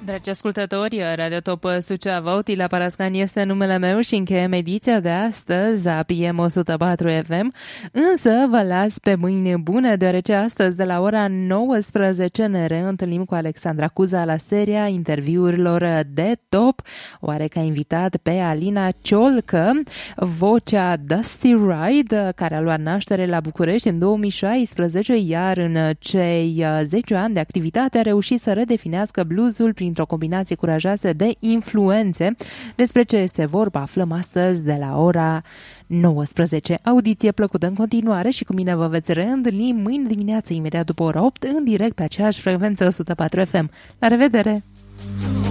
Dragi ascultători, Radio Top Suceava, Otila Parascan este numele meu și încheiem ediția de astăzi a PM 104 FM, însă vă las pe mâine bune, deoarece astăzi de la ora 19 ne reîntâlnim cu Alexandra Cuza la seria interviurilor de top, oare ca invitat pe Alina Ciolcă, vocea Dusty Ride, care a luat naștere la București în 2016, iar în cei 10 ani de activitate a reușit să redefinească bluesul printr-o combinație curajoasă de influențe. Despre ce este vorba aflăm astăzi de la ora 19. Audiție plăcută în continuare și cu mine vă veți reîntâlni mâine dimineață imediat după ora 8 în direct pe aceeași frecvență 104 FM. La revedere!